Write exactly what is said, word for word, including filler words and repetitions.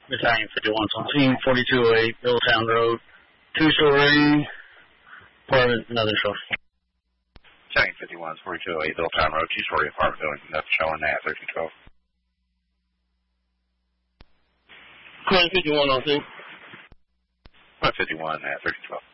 Battalion fifty-one on scene, forty-two oh eight, Middletown Road, two-story, apartment, nothing showing. Battalion fifty-one, forty-two oh eight, Middletown Road, two-story apartment building, nothing showing at thirteen twelve. Battalion fifty-one on scene. Battalion fifty-one at thirteen twelve.